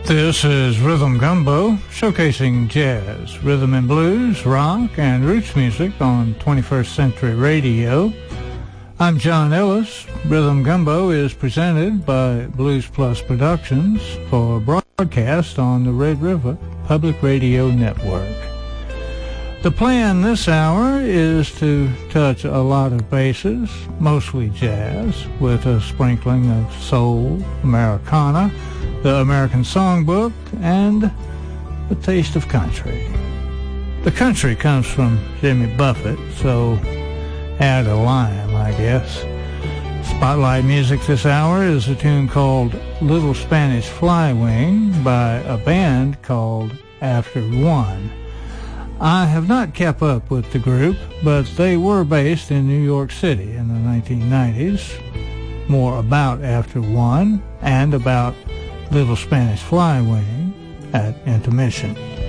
This is Rhythm Gumbo, showcasing jazz, rhythm and blues, rock, and roots music on 21st Century Radio. I'm John Ellis. Rhythm Gumbo is presented by Blues Plus Productions for broadcast on the Red River Public Radio Network. The plan this hour is to touch a lot of bases, mostly jazz, with a sprinkling of soul, Americana, the American Songbook, and a taste of country. The country comes from Jimmy Buffett, so add a lime, I guess. Spotlight music this hour is a tune called Little Spanish Flywing by a band called After One. I have not kept up with the group, but they were based in New York City in the 1990s. More about After One and about Little Spanish Flywing at intermission.